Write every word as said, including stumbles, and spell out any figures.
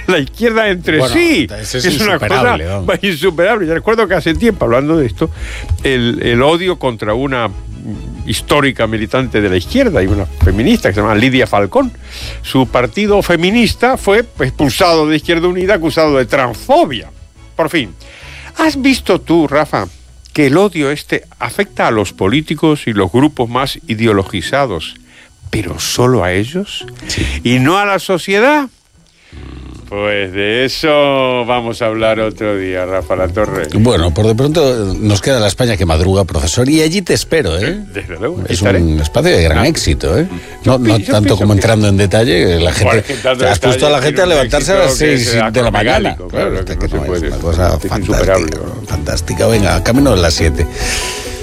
la izquierda entre bueno, sí. Es, es una cosa vamos. insuperable. Yo recuerdo que hace tiempo, hablando de esto, el, el odio contra una histórica militante de la izquierda y una feminista que se llama Lidia Falcón. Su partido feminista fue expulsado de Izquierda Unida, acusado de transfobia. Por fin. ¿Has visto tú, Rafa, que el odio este afecta a los políticos y los grupos más ideologizados, pero solo a ellos? Sí. ¿Y no a la sociedad? Pues de eso vamos a hablar otro día, Rafa Latorre. Bueno, por de pronto nos queda la España que madruga, profesor, y allí te espero, ¿eh? Desde luego. Es estaré. Un espacio de gran ah. éxito, ¿eh? No, no yo tanto como que... entrando en detalle, la gente... Bueno, has puesto a la gente a levantarse a las seis de la mañana. Claro, claro, que, que no, no se puede. Es una cosa fantástica, fantástica. Venga, camino a las siete.